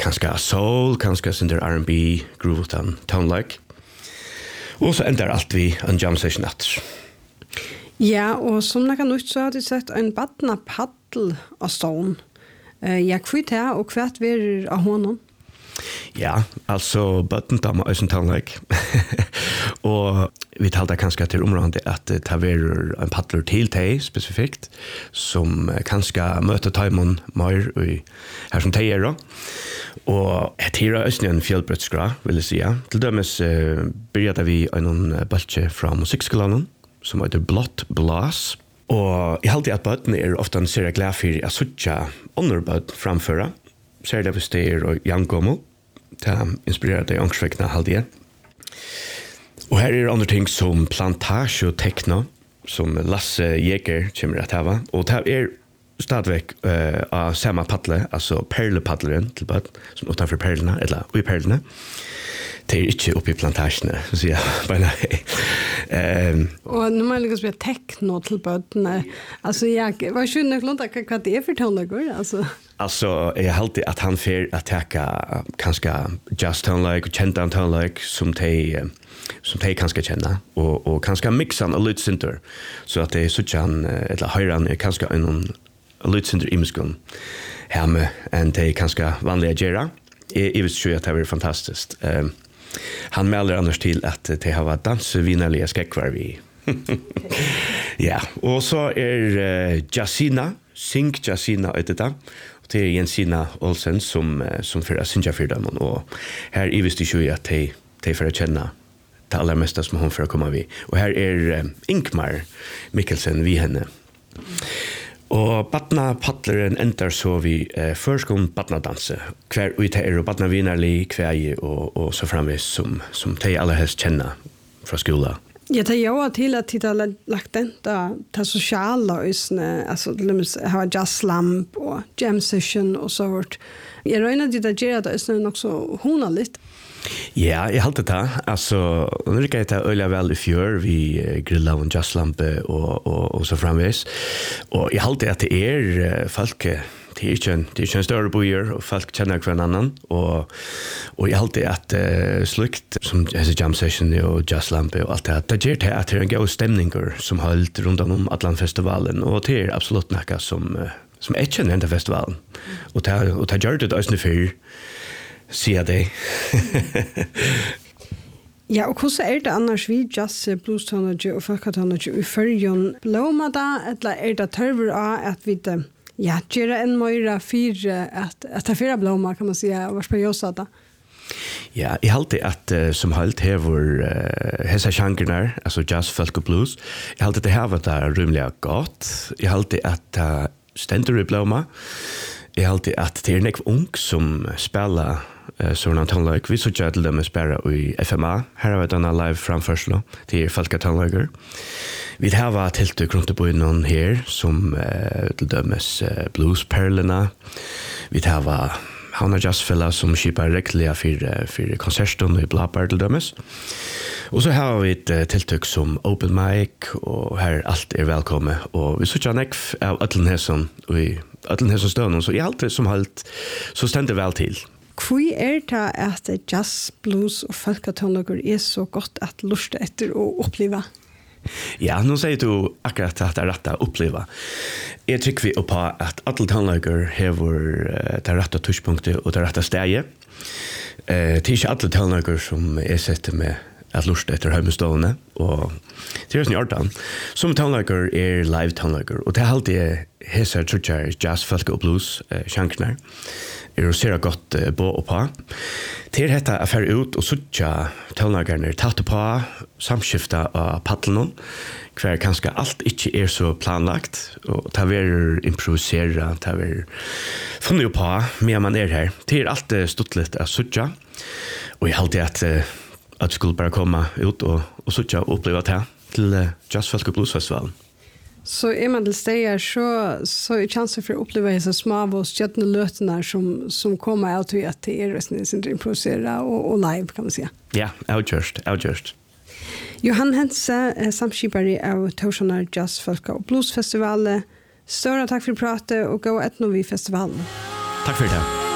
kanske soul, kanske synder R&B, groove utan tone-like. Och så ändrar allt vi en jam session efter. Ja, och som jag kan ut så har du sett en badna paddel av stone. Jag kvitt här och kvart ver av honom. Ja, alltså button där med en tone-like. Och vi talar kanske till området att det ver en paddler till te specifikt som kanske möter timon mer i här som te då. Og her er en fjellbrøtskra, vil jeg si. Til dømes begynte vi en bølge fra musikkskolen, som heter Blått Blas. Og jeg halte at bøtene er ofte en serie glad for å sitte under bøt framføre. Særlig hvis det er jangommel. Det inspirerer det ångsvekkene halte jeg. Og her er andre ting som plantasje og tekno, som Lasse Jäger kommer til å ha. Og det er stadväck av samma paddle, alltså perlepaddleren till bad som utanför perlerna eller i perlerna. Det är inte uppe i plantagerna så jag bara och nu man liksom techno till bad. Alltså jag var ju nog långt vad det är för tonläggor alltså jag hade att han för attacka kanske just tone-like och känt tone-like som de kanske känna och kanske mixan a lite center så att det är så kan eller höran är kanske en lite center imskon hemme and det kanske vanliga gera I visst ju att det var fantastiskt. Han melder annars till att det har varit dansvinaliga skäckvar vi. Ja, och så är Jasina, Sink Jasina det där. Det är Jensina Olsen som för Sinja för dem och här I visst ju att det för att känna det allra mesta som hon för att komma vi. Och här är Inkmar Mikkelsen vi henne. Og badna paddleren ender så vi førskon badna danse. Hver ute er badna vinerlig, kveie og så framvis som de aller helst kjenner fra skola. Ja, det gjør til at de har lagt den til sosiale altså det har jazzlamp og jam session og så vart. Jeg røyner de der gjør det nok så hona litt. Ja, jeg halte det. Altså, nå rykker jeg til øyla vel I fjør, vi grilla av en jazzlampe og så framvis. Og jeg halte at det folk, det ikke en større bøyer, og folk kjenner hver annan. Og jeg halte at slukt, som jam session og jazzlampe og alt det, det gjør til at det en god stemninger som holdt rundt om Atlanfestivalen, og det absolutt noe som jeg kjenner enda festivalen. Og det gjør det også før, sier det. Ja, og hvordan det annars vi jazz, blues-tonology og folkatonology I førjon? Blåma da, eller det tørver av at vi gjør en mer fire, at det fire blåma, kan man si, hva spør jeg også da? Ja, jeg halte at som halt hever hessa sjangerna, altså jazz, folk og blues, jeg halte det hever det rymelig godt. Jeg halte at stendur I blåma. Jeg halte at det nekv ung som spela sånn tonelike. Vi så ikke til dem spela I FMA. Her har vi denne live framførsel til folkatoneliker. Vi har tiltøk rundt på noen her som til dømes bluesperlene. Vi har Hanna Jazzfella som skipar rektliga för konserten I Blabbar till dømes. Och så har vi ett tiltøk som open mic och här allt välkommen och vi så tjänar av Atlanheson och I Atlanheson stånd så I allt som halt så ständer väl till. Hvor det at jazz, blues og folkatonlager så godt at lusta etter å oppleva? Ja, nu säger du akkurat att det rätta uppleva. Jag tycker vi på att alla tonlager har det rätta touchpunkter och det rätta stället. Det är inte alla tonlager som sätter med att lusta efter hemmastående och det är en ordan. Som tonlager live tonlager och det är alltid hesar trutjar jazz, folk och blues chanknar. Det ser gott på och på. Till detta affär ut och sucha tonlagarna tatt på samskifta av paddlen. Kvar kanske allt inte så planlagt och ta ver improvisera, ta ver funna på mer man här. Till allt stuttligt att sucha. Och jag hade att skulle bara komma ut och sucha och uppleva det till Jazz Folk och Blues Festival. Så man till stegar så är chansen för att uppleva dessa små och stjärna lötena som kommer ut att det är sin improvisera och live kan man säga. Ja, outjust. Johan Hense, samskipare av Torsjonar Jazz Folk och Blues Festival. Stora tack för pratet och gå ett nu vid festivalen. Tack för det.